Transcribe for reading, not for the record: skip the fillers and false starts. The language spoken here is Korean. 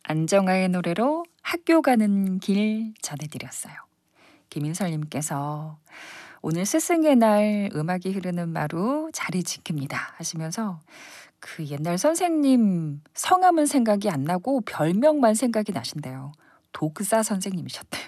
안정화의 노래로 학교 가는 길 전해드렸어요. 김인설님께서 오늘 스승의 날 음악이 흐르는 마루 자리 지킵니다 하시면서 그 옛날 선생님 성함은 생각이 안 나고 별명만 생각이 나신대요. 독사 선생님이셨대요.